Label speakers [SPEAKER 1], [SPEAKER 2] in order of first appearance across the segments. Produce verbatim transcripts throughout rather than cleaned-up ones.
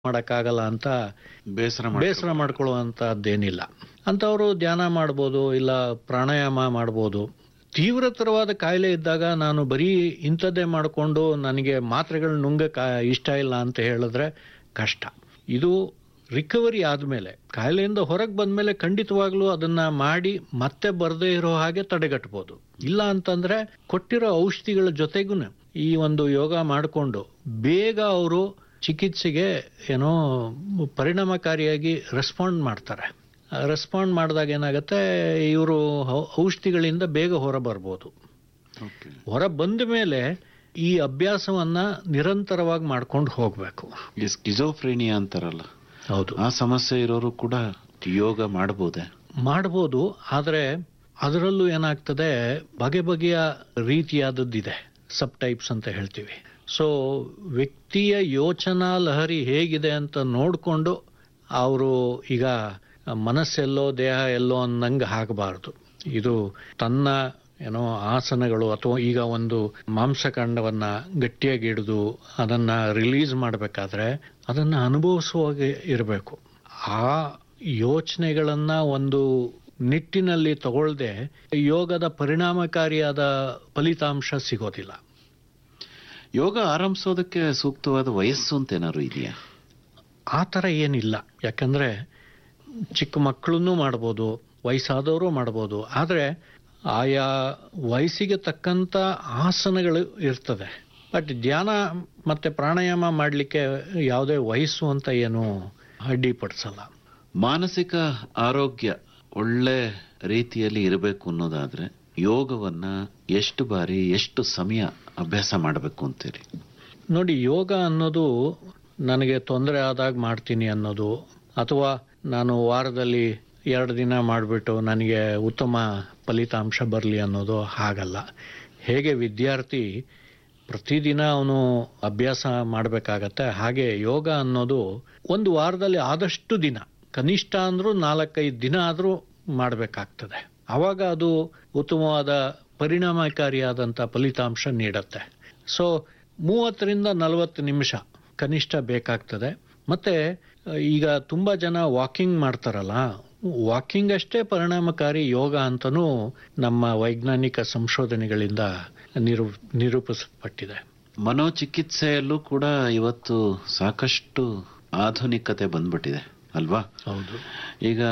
[SPEAKER 1] ಮಾಡೋಕ್ಕಾಗಲ್ಲ ಅಂತ
[SPEAKER 2] ಬೇಸರ
[SPEAKER 1] ಬೇಸರ ಮಾಡ್ಕೊಳ್ಳುವಂಥದ್ದೇನಿಲ್ಲ. ಅಂಥವರು ಧ್ಯಾನ ಮಾಡ್ಬೋದು, ಇಲ್ಲ ಪ್ರಾಣಾಯಾಮ ಮಾಡ್ಬೋದು. ತೀವ್ರತರವಾದ ಕಾಯಿಲೆ ಇದ್ದಾಗ ನಾನು ಬರೀ ಇಂಥದ್ದೇ ಮಾಡಿಕೊಂಡು ನನಗೆ ಮಾತ್ರೆಗಳು ನುಂಗಕ್ಕೆ ಇಷ್ಟ ಇಲ್ಲ ಅಂತ ಹೇಳಿದ್ರೆ ಕಷ್ಟ. ಇದು ರಿಕವರಿ ಆದಮೇಲೆ, ಕಾಯಿಲೆಯಿಂದ ಹೊರಗೆ ಬಂದಮೇಲೆ ಖಂಡಿತವಾಗ್ಲೂ ಅದನ್ನ ಮಾಡಿ ಮತ್ತೆ ಬರದೇ ಇರೋ ಹಾಗೆ ತಡೆಗಟ್ಟಬಹುದು. ಇಲ್ಲ ಅಂತಂದ್ರೆ ಕೊಟ್ಟಿರೋ ಔಷಧಿಗಳ ಜೊತೆಗೂ ಈ ಒಂದು ಯೋಗ ಮಾಡಿಕೊಂಡು ಬೇಗ ಅವರು ಚಿಕಿತ್ಸೆಗೆ ಏನೋ ಪರಿಣಾಮಕಾರಿಯಾಗಿ ರೆಸ್ಪಾಂಡ್ ಮಾಡ್ತಾರೆ. ರೆಸ್ಪಾಂಡ್ ಮಾಡಿದಾಗ ಏನಾಗುತ್ತೆ, ಇವರು ಔಷಧಿಗಳಿಂದ ಬೇಗ ಹೊರ ಬರ್ಬೋದು. ಹೊರ ಬಂದ ಮೇಲೆ ಈ ಅಭ್ಯಾಸವನ್ನ ನಿರಂತರವಾಗಿ ಮಾಡ್ಕೊಂಡು ಹೋಗ್ಬೇಕು.
[SPEAKER 2] ಸ್ಕಿಜೋಫ್ರೇನಿಯಾ ಅಂತಾರಲ್ಲ,
[SPEAKER 1] ಹೌದು,
[SPEAKER 2] ಆ ಸಮಸ್ಯೆ ಇರೋರು ಕೂಡ ಯೋಗ ಮಾಡಬಹುದೇ?
[SPEAKER 1] ಮಾಡಬಹುದು. ಆದ್ರೆ ಅದರಲ್ಲೂ ಏನಾಗ್ತದೆ, ಬಗೆ ಬಗೆಯ ರೀತಿಯಾದದ್ದಿದೆ, ಸಬ್ ಟೈಪ್ಸ್ ಅಂತ ಹೇಳ್ತೀವಿ. ಸೊ ವ್ಯಕ್ತಿಯ ಯೋಚನಾ ಲಹರಿ ಹೇಗಿದೆ ಅಂತ ನೋಡಿಕೊಂಡು ಅವರು ಈಗ ಮನಸ್ಸೆಲ್ಲೋ ದೇಹ ಎಲ್ಲೋ ಅನ್ನಂಗೆ ಆಗಬಾರ್ದು. ಇದು ತನ್ನ ಏನೋ ಆಸನಗಳು ಅಥವಾ ಈಗ ಒಂದು ಮಾಂಸಖಂಡವನ್ನ ಗಟ್ಟಿಯಾಗಿ ಹಿಡಿದು ಅದನ್ನ ರಿಲೀಸ್ ಮಾಡಬೇಕಾದ್ರೆ ಅದನ್ನ ಅನುಭವಿಸುವಾಗೆ ಇರಬೇಕು. ಆ ಯೋಚನೆಗಳನ್ನ ಒಂದು ನಿಟ್ಟಿನಲ್ಲಿ ತಗೊಳ್ದೆ ಯೋಗದ ಪರಿಣಾಮಕಾರಿಯಾದ ಫಲಿತಾಂಶ ಸಿಗೋದಿಲ್ಲ.
[SPEAKER 2] ಯೋಗ ಆರಂಭಿಸೋದಕ್ಕೆ ಸೂಕ್ತವಾದ ವಯಸ್ಸು ಅಂತ ಏನಾದ್ರು ಇದೆಯಾ?
[SPEAKER 1] ಆ ಥರ ಏನಿಲ್ಲ. ಯಾಕಂದ್ರೆ ಚಿಕ್ಕ ಮಕ್ಕಳನ್ನೂ ಮಾಡ್ಬೋದು, ವಯಸ್ಸಾದವರು ಮಾಡ್ಬೋದು. ಆದರೆ ಆಯಾ ವಯಸ್ಸಿಗೆ ತಕ್ಕಂಥ ಆಸನಗಳು ಇರ್ತದೆ. ಬಟ್ ಧ್ಯಾನ ಮತ್ತೆ ಪ್ರಾಣಾಯಾಮ ಮಾಡಲಿಕ್ಕೆ ಯಾವುದೇ ವಯಸ್ಸು ಅಂತ ಏನು ಅಡ್ಡಿಪಡಿಸಲ್ಲ.
[SPEAKER 2] ಮಾನಸಿಕ ಆರೋಗ್ಯ ಒಳ್ಳೆ ರೀತಿಯಲ್ಲಿ ಇರಬೇಕು ಅನ್ನೋದಾದ್ರೆ ಯೋಗವನ್ನ ಎಷ್ಟು ಬಾರಿ ಎಷ್ಟು ಸಮಯ ಅಭ್ಯಾಸ ಮಾಡಬೇಕು ಅಂತೀರಿ?
[SPEAKER 1] ನೋಡಿ, ಯೋಗ ಅನ್ನೋದು ನನಗೆ ತೊಂದರೆ ಆದಾಗ ಮಾಡ್ತೀನಿ ಅನ್ನೋದು, ಅಥವಾ ನಾನು ವಾರದಲ್ಲಿ ಎರಡು ದಿನ ಮಾಡಿಬಿಟ್ಟು ನನಗೆ ಉತ್ತಮ ಫಲಿತಾಂಶ ಬರಲಿ ಅನ್ನೋದು ಹಾಗಲ್ಲ. ಹೇಗೆ ವಿದ್ಯಾರ್ಥಿ ಪ್ರತಿದಿನ ಅವನು ಅಭ್ಯಾಸ ಮಾಡಬೇಕಾಗತ್ತೆ, ಹಾಗೆ ಯೋಗ ಅನ್ನೋದು ಒಂದು ವಾರದಲ್ಲಿ ಆದಷ್ಟು ದಿನ, ಕನಿಷ್ಠ ಅಂದ್ರೂ ನಾಲ್ಕೈದು ದಿನ ಆದರೂ ಮಾಡಬೇಕಾಗ್ತದೆ. ಆವಾಗ ಅದು ಉತ್ತಮವಾದ ಪರಿಣಾಮಕಾರಿಯಾದಂಥ ಫಲಿತಾಂಶ ನೀಡುತ್ತೆ. ಸೊ ಮೂವತ್ತರಿಂದ ನಲವತ್ತು ನಿಮಿಷ ಕನಿಷ್ಠ ಬೇಕಾಗ್ತದೆ. ಮತ್ತೆ ಈಗ ತುಂಬಾ ಜನ ವಾಕಿಂಗ್ ಮಾಡ್ತಾರಲ್ಲ, ವಾಕಿಂಗ್ ಅಷ್ಟೇ ಪರಿಣಾಮಕಾರಿ ಯೋಗ ಅಂತನೂ ನಮ್ಮ ವೈಜ್ಞಾನಿಕ ಸಂಶೋಧನೆಗಳಿಂದ ನಿರೂ ನಿರೂಪಿಸಲ್ಪಟ್ಟಿದೆ.
[SPEAKER 2] ಮನೋಚಿಕಿತ್ಸೆಯಲ್ಲೂ ಕೂಡ ಇವತ್ತು ಸಾಕಷ್ಟು ಆಧುನಿಕತೆ ಬಂದ್ಬಿಟ್ಟಿದೆ ಅಲ್ವಾ?
[SPEAKER 1] ಹೌದು.
[SPEAKER 2] ಈಗ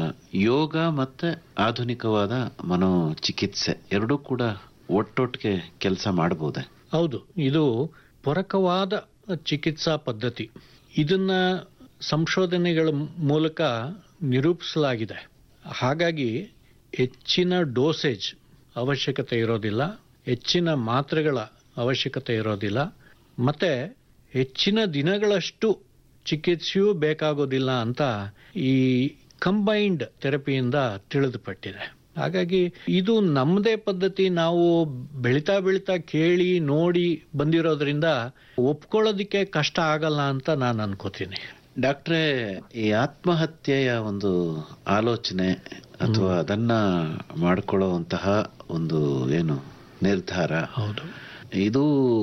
[SPEAKER 2] ಯೋಗ ಮತ್ತೆ ಆಧುನಿಕವಾದ ಮನೋಚಿಕಿತ್ಸೆ ಎರಡೂ ಕೂಡ ಒಟ್ಟೊಟ್ಟಿಗೆ ಕೆಲಸ ಮಾಡಬಹುದೇ?
[SPEAKER 1] ಹೌದು, ಇದು ಪೂರಕವಾದ ಚಿಕಿತ್ಸಾ ಪದ್ಧತಿ. ಇದನ್ನ ಸಂಶೋಧನೆಗಳ ಮೂಲಕ ನಿರೂಪಿಸಲಾಗಿದೆ. ಹಾಗಾಗಿ ಹೆಚ್ಚಿನ ಡೋಸೇಜ್ ಅವಶ್ಯಕತೆ ಇರೋದಿಲ್ಲ, ಹೆಚ್ಚಿನ ಮಾತ್ರೆಗಳ ಅವಶ್ಯಕತೆ ಇರೋದಿಲ್ಲ, ಮತ್ತೆ ಹೆಚ್ಚಿನ ದಿನಗಳಷ್ಟು ಚಿಕಿತ್ಸೆಯೂ ಬೇಕಾಗೋದಿಲ್ಲ ಅಂತ ಈ ಕಂಬೈನ್ಡ್ ಥೆರಪಿಯಿಂದ ತಿಳಿದುಪಟ್ಟಿದೆ. ಹಾಗಾಗಿ ಇದು ನಮ್ಮದೇ ಪದ್ಧತಿ, ನಾವು ಬೆಳಿತಾ ಬೆಳಿತಾ ಕೇಳಿ ನೋಡಿ ಬಂದಿರೋದ್ರಿಂದ ಒಪ್ಕೊಳ್ಳೋದಕ್ಕೆ ಕಷ್ಟ ಆಗಲ್ಲ ಅಂತ ನಾನು ಅನ್ಕೋತೀನಿ.
[SPEAKER 2] ಡಾಕ್ಟ್ರೇ, ಈ ಆತ್ಮಹತ್ಯೆಯ ಒಂದು ಆಲೋಚನೆ ಅಥವಾ ಅದನ್ನ ಮಾಡಿಕೊಳ್ಳುವಂತಹ ಒಂದು ಏನು ನಿರ್ಧಾರ,
[SPEAKER 1] ಹೌದು,
[SPEAKER 2] ಇದು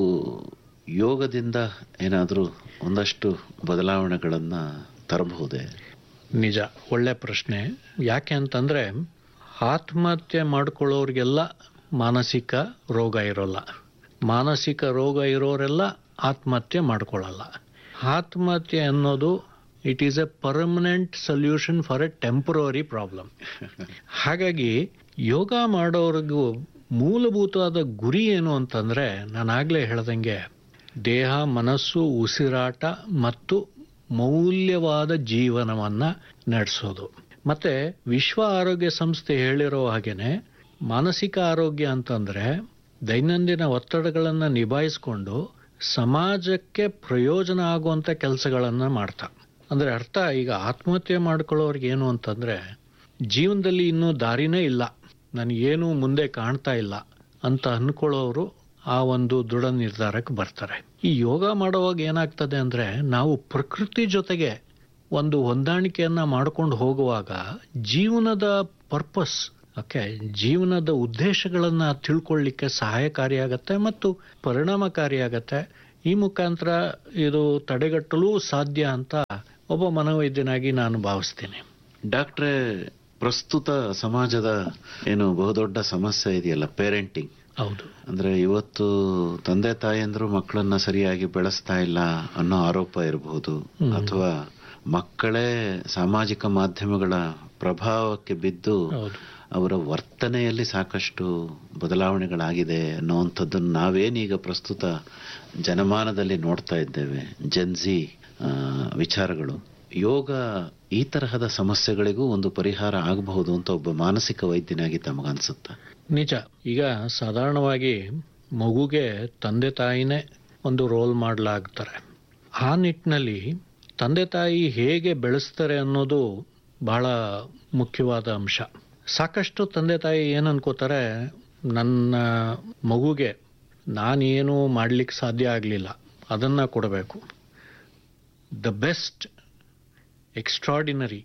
[SPEAKER 2] ಯೋಗದಿಂದ ಏನಾದರೂ ಒಂದಷ್ಟು ಬದಲಾವಣೆಗಳನ್ನ ತರಬಹುದೇ?
[SPEAKER 1] ನಿಜ, ಒಳ್ಳೆ ಪ್ರಶ್ನೆ. ಯಾಕೆ ಅಂತಂದ್ರೆ ಆತ್ಮಹತ್ಯೆ ಮಾಡ್ಕೊಳ್ಳೋರಿಗೆಲ್ಲ ಮಾನಸಿಕ ರೋಗ ಇರೋಲ್ಲ, ಮಾನಸಿಕ ರೋಗ ಇರೋರೆಲ್ಲ ಆತ್ಮಹತ್ಯೆ ಮಾಡ್ಕೊಳ್ಳಲ್ಲ. ಆತ್ಮಹತ್ಯೆ ಅನ್ನೋದು it is A permanent solution for A temporary problem. ಹಾಗಾಗಿ ಯೋಗ ಮಾಡೋರಿಗೂ ಮೂಲಭೂತವಾದ ಗುರಿ ಏನು ಅಂತಂದ್ರೆ, ನಾನು ಆಗ್ಲೇ ಹೇಳ್ದಂಗೆ ದೇಹ, ಮನಸ್ಸು, ಉಸಿರಾಟ ಮತ್ತು ಮೌಲ್ಯವಾದ ಜೀವನವನ್ನ ನಡೆಸೋದು. ಮತ್ತೆ ವಿಶ್ವ ಆರೋಗ್ಯ ಸಂಸ್ಥೆ ಹೇಳಿರೋ ಹಾಗೇನೆ ಮಾನಸಿಕ ಆರೋಗ್ಯ ಅಂತಂದ್ರೆ ದೈನಂದಿನ ಒತ್ತಡಗಳನ್ನ ನಿಭಾಯಿಸ್ಕೊಂಡು ಸಮಾಜಕ್ಕೆ ಪ್ರಯೋಜನ ಆಗುವಂತ ಕೆಲಸಗಳನ್ನ ಮಾಡ್ತಾ. ಅಂದ್ರೆ ಅರ್ಥ, ಈಗ ಆತ್ಮಹತ್ಯೆ ಮಾಡ್ಕೊಳ್ಳೋರ್ಗೆ ಏನು ಅಂತಂದ್ರೆ ಜೀವನದಲ್ಲಿ ಇನ್ನೂ ದಾರಿನೇ ಇಲ್ಲ, ನನಗೇನು ಮುಂದೆ ಕಾಣ್ತಾ ಇಲ್ಲ ಅಂತ ಅನ್ಕೊಳ್ಳೋರು ಆ ಒಂದು ದೃಢ ನಿರ್ಧಾರಕ್ಕೆ ಬರ್ತಾರೆ. ಈ ಯೋಗ ಮಾಡುವಾಗ ಏನಾಗ್ತದೆ ಅಂದ್ರೆ ನಾವು ಪ್ರಕೃತಿ ಜೊತೆಗೆ ಒಂದು ಹೊಂದಾಣಿಕೆಯನ್ನ ಮಾಡ್ಕೊಂಡು ಹೋಗುವಾಗ ಜೀವನದ ಪರ್ಪಸ್, ಓಕೆ, ಜೀವನದ ಉದ್ದೇಶಗಳನ್ನ ತಿಳ್ಕೊಳ್ಳಿಕ್ಕೆ ಸಹಾಯಕಾರಿಯಾಗತ್ತೆ ಮತ್ತು ಪರಿಣಾಮಕಾರಿಯಾಗತ್ತೆ. ಈ ಮುಖಾಂತರ ಇದು ತಡೆಗಟ್ಟಲು ಸಾಧ್ಯ ಅಂತ ಒಬ್ಬ ಮನೋವೈದ್ಯನಾಗಿ ನಾನು ಭಾವಿಸ್ತೇನೆ.
[SPEAKER 2] ಡಾಕ್ಟ್ರೇ, ಪ್ರಸ್ತುತ ಸಮಾಜದ ಏನು ಬಹುದೊಡ್ಡ ಸಮಸ್ಯೆ ಇದೆಯಲ್ಲ, ಪೇರೆಂಟಿಂಗ್.
[SPEAKER 1] ಹೌದು.
[SPEAKER 2] ಅಂದ್ರೆ ಇವತ್ತು ತಂದೆ ತಾಯಂದ್ರು ಮಕ್ಕಳನ್ನ ಸರಿಯಾಗಿ ಬೆಳೆಸ್ತಾ ಇಲ್ಲ ಅನ್ನೋ ಆರೋಪ ಇರಬಹುದು, ಅಥವಾ ಮಕ್ಕಳೇ ಸಾಮಾಜಿಕ ಮಾಧ್ಯಮಗಳ ಪ್ರಭಾವಕ್ಕೆ ಬಿದ್ದು ಅವರ ವರ್ತನೆಯಲ್ಲಿ ಸಾಕಷ್ಟು ಬದಲಾವಣೆಗಳಾಗಿದೆ ಅನ್ನುವಂಥದ್ದನ್ನು ನಾವೇನೀಗ ಪ್ರಸ್ತುತ ಜನಮಾನದಲ್ಲಿ ನೋಡ್ತಾ ಇದ್ದೇವೆ. ಜೆನ್ಜಿ ವಿಚಾರಗಳು. ಯೋಗ ಈ ತರಹದ ಸಮಸ್ಯೆಗಳಿಗೂ ಒಂದು ಪರಿಹಾರ ಆಗಬಹುದು ಅಂತ ಒಬ್ಬ ಮಾನಸಿಕ ವೈದ್ಯನಾಗಿ ತಮಗನ್ಸುತ್ತ?
[SPEAKER 1] ನಿಜ. ಈಗ ಸಾಧಾರಣವಾಗಿ ಮಗುಗೆ ತಂದೆ ತಾಯಿನೇ ಒಂದು ರೋಲ್ ಮಾಡಲಾಗ್ತಾರೆ. ಆ ನಿಟ್ಟಿನಲ್ಲಿ ತಂದೆ ತಾಯಿ ಹೇಗೆ ಬೆಳೆಸ್ತಾರೆ ಅನ್ನೋದು ಬಹಳ ಮುಖ್ಯವಾದ ಅಂಶ. ಸಾಕಷ್ಟು ತಂದೆ ತಾಯಿ ಏನು ಅನ್ಕೋತಾರೆ, ನನ್ನ ಮಗುಗೆ ನಾನೇನು ಮಾಡ್ಲಿಕ್ಕೆ ಸಾಧ್ಯ ಆಗಲಿಲ್ಲ, ಅದನ್ನ ಕೊಡಬೇಕು, ದ ಬೆಸ್ಟ್, ಎಕ್ಸ್ಟ್ರಾರ್ಡಿನರಿ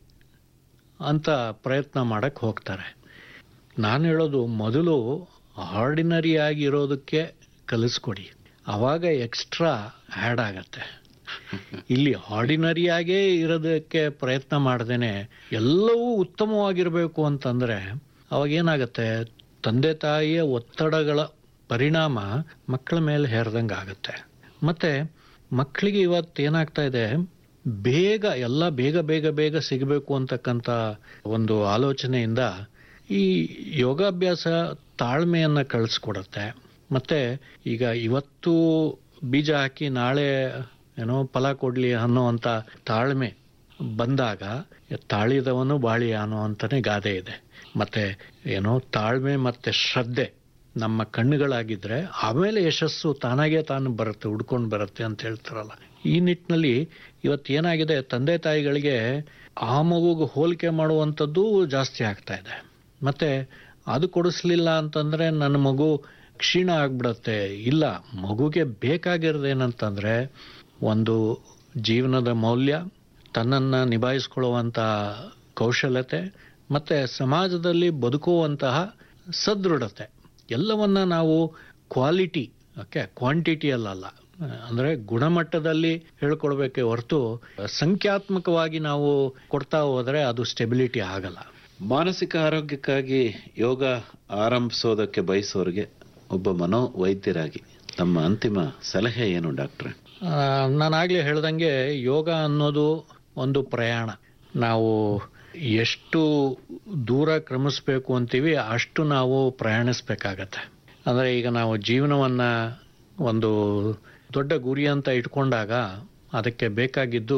[SPEAKER 1] ಅಂತ ಪ್ರಯತ್ನ ಮಾಡಕ್ಕೆ ಹೋಗ್ತಾರೆ. ನಾನು ಹೇಳೋದು, ಮೊದಲು ಆರ್ಡಿನರಿ ಆಗಿರೋದಕ್ಕೆ ಕಲಿಸ್ಕೊಡಿ, ಆವಾಗ ಎಕ್ಸ್ಟ್ರಾ ಆ್ಯಡ್ ಆಗತ್ತೆ. ಇಲ್ಲಿ ಆರ್ಡಿನರಿಯಾಗೇ ಇರೋದಕ್ಕೆ ಪ್ರಯತ್ನ ಮಾಡ್ದೇನೆ ಎಲ್ಲವೂ ಉತ್ತಮವಾಗಿರಬೇಕು ಅಂತಂದ್ರೆ ಅವಾಗ ಏನಾಗತ್ತೆ, ತಂದೆ ತಾಯಿಯ ಒತ್ತಡಗಳ ಪರಿಣಾಮ ಮಕ್ಕಳ ಮೇಲೆ ಹೇರ್ದಂಗೆ ಆಗುತ್ತೆ. ಮತ್ತೆ ಮಕ್ಕಳಿಗೆ ಇವತ್ತು ಏನಾಗ್ತಾ ಇದೆ, ಬೇಗ ಎಲ್ಲ ಬೇಗ ಬೇಗ ಬೇಗ ಸಿಗಬೇಕು ಅಂತಕ್ಕಂಥ ಒಂದು ಆಲೋಚನೆಯಿಂದ ಈ ಯೋಗಾಭ್ಯಾಸ ತಾಳ್ಮೆಯನ್ನ ಕಳಿಸ್ಕೊಡತ್ತೆ. ಮತ್ತೆ ಈಗ ಇವತ್ತು ಬೀಜ ಹಾಕಿ ನಾಳೆ ಏನೋ ಫಲ ಕೊಡ್ಲಿ ಅನ್ನೋವಂಥ ತಾಳ್ಮೆ ಬಂದಾಗ ತಾಳಿದವನು ಬಾಳಿ ಅನ್ನೋ ಅಂತಾನೆ ಗಾದೆ ಇದೆ. ಮತ್ತೆ ಏನೋ ತಾಳ್ಮೆ ಮತ್ತೆ ಶ್ರದ್ಧೆ ನಮ್ಮ ಕಣ್ಣುಗಳಾಗಿದ್ರೆ ಆಮೇಲೆ ಯಶಸ್ಸು ತಾನಾಗೆ ತಾನು ಬರುತ್ತೆ, ಹುಡ್ಕೊಂಡು ಬರುತ್ತೆ ಅಂತ ಹೇಳ್ತಾರಲ್ಲ. ಈ ನಿಟ್ಟಿನಲ್ಲಿ ಇವತ್ತೇನಾಗಿದೆ, ತಂದೆ ತಾಯಿಗಳಿಗೆ ಆ ಮಗುಗೆ ಹೋಲಿಕೆ ಮಾಡುವಂಥದ್ದು ಜಾಸ್ತಿ ಆಗ್ತಾ ಇದೆ. ಮತ್ತೆ ಅದು ಕೊಡಿಸ್ಲಿಲ್ಲ ಅಂತಂದ್ರೆ ನನ್ನ ಮಗು ಕ್ಷೀಣ ಆಗ್ಬಿಡತ್ತೆ. ಇಲ್ಲ, ಮಗುಗೆ ಬೇಕಾಗಿರೋದೇನಂತಂದ್ರೆ ಒಂದು ಜೀವನದ ಮೌಲ್ಯ, ತನ್ನನ್ನು ನಿಭಾಯಿಸ್ಕೊಳ್ಳುವಂಥ ಕೌಶಲ್ಯತೆ, ಮತ್ತೆ ಸಮಾಜದಲ್ಲಿ ಬದುಕುವಂತಹ ಸದೃಢತೆ. ಎಲ್ಲವನ್ನ ನಾವು ಕ್ವಾಲಿಟಿ, ಓಕೆ, ಕ್ವಾಂಟಿಟಿ ಅಲ್ಲಲ್ಲ, ಅಂದ್ರೆ ಗುಣಮಟ್ಟದಲ್ಲಿ ಹೇಳ್ಕೊಡ್ಬೇಕೆ ಹೊರತು ಸಂಖ್ಯಾತ್ಮಕವಾಗಿ ನಾವು ಕೊಡ್ತಾ ಹೋದ್ರೆ ಅದು ಸ್ಟೆಬಿಲಿಟಿ ಆಗಲ್ಲ.
[SPEAKER 2] ಮಾನಸಿಕ ಆರೋಗ್ಯಕ್ಕಾಗಿ ಯೋಗ ಆರಂಭಿಸೋದಕ್ಕೆ ಬಯಸೋರಿಗೆ ಒಬ್ಬ ಮನೋವೈದ್ಯರಾಗಿ ತಮ್ಮ ಅಂತಿಮ ಸಲಹೆ ಏನು ಡಾಕ್ಟ್ರೆ?
[SPEAKER 1] ನಾನಾಗ್ಲೇ ಹೇಳ್ದಂಗೆ ಯೋಗ ಅನ್ನೋದು ಒಂದು ಪ್ರಯಾಣ. ನಾವು ಎಷ್ಟು ದೂರ ಕ್ರಮಿಸ್ಬೇಕು ಅಂತೀವಿ ಅಷ್ಟು ನಾವು ಪ್ರಯಾಣಿಸ್ಬೇಕಾಗತ್ತೆ. ಅಂದರೆ ಈಗ ನಾವು ಜೀವನವನ್ನ ಒಂದು ದೊಡ್ಡ ಗುರಿ ಅಂತ ಇಟ್ಕೊಂಡಾಗ ಅದಕ್ಕೆ ಬೇಕಾಗಿದ್ದು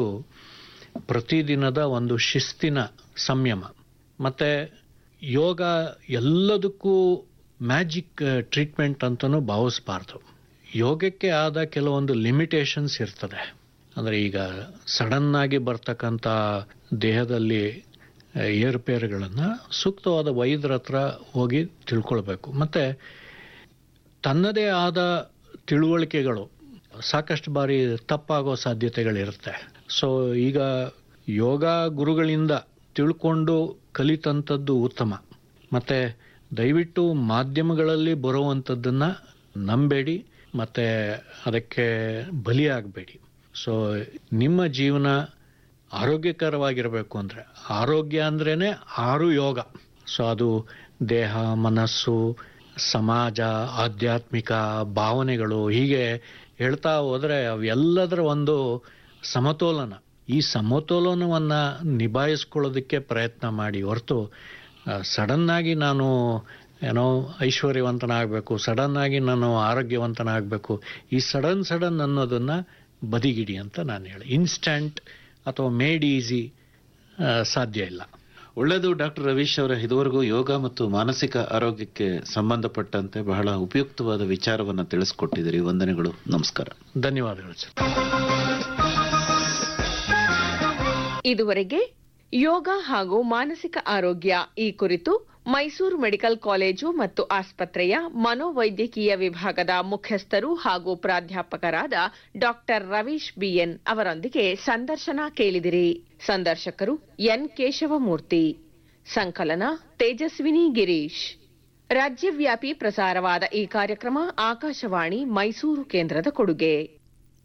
[SPEAKER 1] ಪ್ರತಿದಿನದ ಒಂದು ಶಿಸ್ತಿನ ಸಂಯಮ. ಮತ್ತೆ ಯೋಗ ಎಲ್ಲದಕ್ಕೂ ಮ್ಯಾಜಿಕ್ ಟ್ರೀಟ್ಮೆಂಟ್ ಅಂತಲೂ ಭಾವಿಸಬಾರ್ದು. ಯೋಗಕ್ಕೆ ಆದ ಕೆಲವೊಂದು ಲಿಮಿಟೇಷನ್ಸ್ ಇರ್ತದೆ. ಅಂದರೆ ಈಗ ಸಡನ್ ಆಗಿ ಬರ್ತಕ್ಕಂಥ ದೇಹದಲ್ಲಿ ಏರುಪೇರುಗಳನ್ನು ಸೂಕ್ತವಾದ ವೈದ್ಯರ ಹತ್ರ ಹೋಗಿ ತಿಳ್ಕೊಳ್ಬೇಕು. ಮತ್ತು ತನ್ನದೇ ಆದ ತಿಳುವಳಿಕೆಗಳು ಸಾಕಷ್ಟು ಬಾರಿ ತಪ್ಪಾಗೋ ಸಾಧ್ಯತೆಗಳಿರುತ್ತೆ. ಸೊ ಈಗ ಯೋಗ ಗುರುಗಳಿಂದ ತಿಳ್ಕೊಂಡು ಕಲಿತಂಥದ್ದು ಉತ್ತಮ. ಮತ್ತು ದಯವಿಟ್ಟು ಮಾಧ್ಯಮಗಳಲ್ಲಿ ಬರುವಂಥದ್ದನ್ನು ನಂಬೇಡಿ ಮತ್ತು ಅದಕ್ಕೆ ಬಲಿಯಾಗಬೇಡಿ. ಸೊ ನಿಮ್ಮ ಜೀವನ ಆರೋಗ್ಯಕರವಾಗಿರಬೇಕು ಅಂದರೆ, ಆರೋಗ್ಯ ಅಂದ್ರೇ ಆರು ಯೋಗ. ಸೊ ಅದು ದೇಹ, ಮನಸ್ಸು, ಸಮಾಜ, ಆಧ್ಯಾತ್ಮಿಕ, ಭಾವನೆಗಳು, ಹೀಗೆ ಹೇಳ್ತಾ ಹೋದರೆ ಅವೆಲ್ಲದರ ಒಂದು ಸಮತೋಲನ. ಈ ಸಮತೋಲನವನ್ನು ನಿಭಾಯಿಸ್ಕೊಳ್ಳೋದಕ್ಕೆ ಪ್ರಯತ್ನ ಮಾಡಿ ಹೊರತು ಸಡನ್ನಾಗಿ ನಾನು ಏನೋ ಐಶ್ವರ್ಯವಂತನಾಗಬೇಕು, ಸಡನ್ನಾಗಿ ನಾನು ಆರೋಗ್ಯವಂತನಾಗಬೇಕು, ಈ ಸಡನ್ ಸಡನ್ ಅನ್ನೋದನ್ನು ಬದಿಗಿಡಿ ಅಂತ ನಾನು ಹೇಳಿ. ಇನ್ಸ್ಟಂಟ್ ಅಥವಾ ಮೇಡ್ ಈಸಿ ಸಾಧ್ಯ ಇಲ್ಲ.
[SPEAKER 2] ಒಳ್ಳೆಯದು ಡಾಕ್ಟರ್ ರವೀಶ್ ಅವರ, ಇದುವರೆಗೂ ಯೋಗ ಮತ್ತು ಮಾನಸಿಕ ಆರೋಗ್ಯಕ್ಕೆ ಸಂಬಂಧಪಟ್ಟಂತೆ ಬಹಳ ಉಪಯುಕ್ತವಾದ ವಿಚಾರವನ್ನು ತಿಳಿಸ್ಕೊಟ್ಟಿದ್ದೀರಿ. ವಂದನೆಗಳು, ನಮಸ್ಕಾರ.
[SPEAKER 1] ಧನ್ಯವಾದಗಳು ಸರ್.
[SPEAKER 3] ಇದುವರೆಗೆ ಯೋಗ ಹಾಗೂ ಮಾನಸಿಕ ಆರೋಗ್ಯ ಈ ಕುರಿತು ಮೈಸೂರು ಮೆಡಿಕಲ್ ಕಾಲೇಜು ಮತ್ತು ಆಸ್ಪತ್ರೆಯ ಮನೋವೈದ್ಯಕೀಯ ವಿಭಾಗದ ಮುಖ್ಯಸ್ಥರು ಹಾಗೂ ಪ್ರಾಧ್ಯಾಪಕರಾದ ಡಾಕ್ಟರ್ ರವೀಶ್ ಬಿಎನ್ ಅವರೊಂದಿಗೆ ಸಂದರ್ಶನ ಕೇಳಿದಿರಿ. ಸಂದರ್ಶಕರು ಎನ್ ಕೇಶವಮೂರ್ತಿ. ಸಂಕಲನ ತೇಜಸ್ವಿನಿ ಗಿರೀಶ್. ರಾಜ್ಯವ್ಯಾಪಿ ಪ್ರಸಾರವಾದ ಈ ಕಾರ್ಯಕ್ರಮ ಆಕಾಶವಾಣಿ ಮೈಸೂರು ಕೇಂದ್ರದ ಕೊಡುಗೆ.